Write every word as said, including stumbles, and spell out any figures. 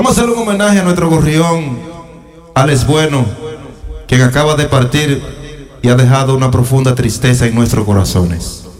Vamos a hacer un homenaje a nuestro gorrión, Alex Bueno, quien acaba de partir y ha dejado una profunda tristeza en nuestros corazones.